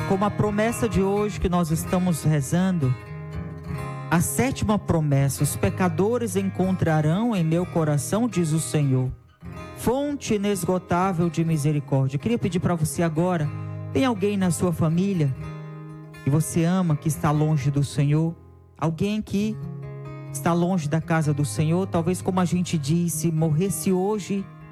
como a promessa de hoje que nós estamos rezando, a 7ª promessa: os pecadores encontrarão em meu coração, diz o Senhor, fonte inesgotável de misericórdia. Eu queria pedir para você agora, tem alguém na sua família que você ama, que está longe do Senhor? Alguém que está longe da casa do Senhor? Talvez, como a gente disse, morresse hoje